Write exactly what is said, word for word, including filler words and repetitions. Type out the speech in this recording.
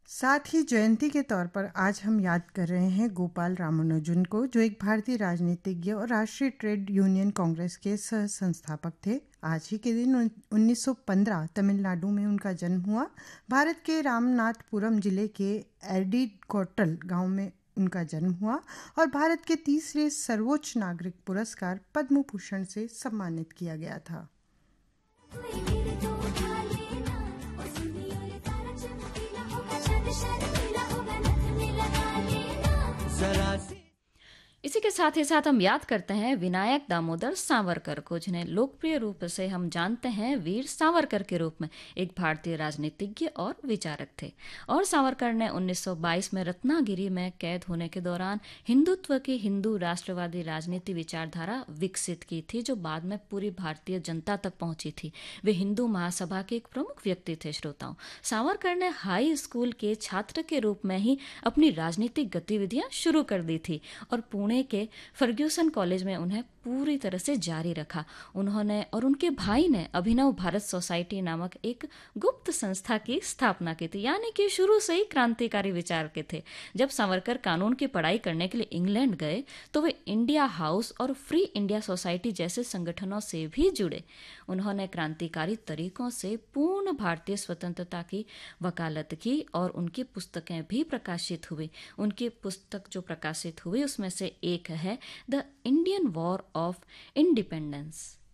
साथ ही जयंती के तौर पर आज हम याद कर रहे हैं गोपाल रामानुजन को, जो एक भारतीय राजनीतिज्ञ और राष्ट्रीय ट्रेड यूनियन कांग्रेस के सह संस्थापक थे। आज ही के दिन उन्नीस सौ पंद्रह तमिलनाडु में उनका जन्म हुआ। भारत के रामनाथपुरम जिले के एर्डीकोट्टल गांव में उनका जन्म हुआ और भारत के तीसरे सर्वोच्च नागरिक पुरस्कार पद्म भूषण से सम्मानित किया गया था। इसी के साथ ही साथ हम याद करते हैं विनायक दामोदर सावरकर को, जिन्हें लोकप्रिय रूप से हम जानते हैं वीर सावरकर के रूप में। एक भारतीय राजनीतिज्ञ और विचारक थे और सावरकर ने उन्नीस सौ बाईस में रत्नागिरी में कैद होने के दौरान हिंदुत्व की हिंदू राष्ट्रवादी राजनीति विचारधारा विकसित की थी, जो बाद में पूरी भारतीय जनता तक पहुंची थी। वे हिंदू महासभा के एक प्रमुख व्यक्ति थे। श्रोताओं, सावरकर ने हाई स्कूल के छात्र के रूप में ही अपनी राजनीतिक गतिविधियां शुरू कर दी थी और पुणे के फर्ग्यूसन कॉलेज में उन्हें पूरी तरह से जारी रखा। उन्होंने और उनके भाई ने अभिनव भारत सोसाइटी नामक एक गुप्त संस्था की स्थापना की थी, यानी कि शुरू से ही क्रांतिकारी विचार के थे। जब सावरकर कानून की पढ़ाई करने के लिए इंग्लैंड गए तो वे इंडिया हाउस और फ्री इंडिया सोसाइटी जैसे संगठनों से भी जुड़े। उन्होंने क्रांतिकारी तरीकों से पूर्ण भारतीय स्वतंत्रता की वकालत की और उनकी पुस्तकें भी प्रकाशित हुई। उनकी पुस्तक जो प्रकाशित हुई उसमें से एक है the Indian war of independence.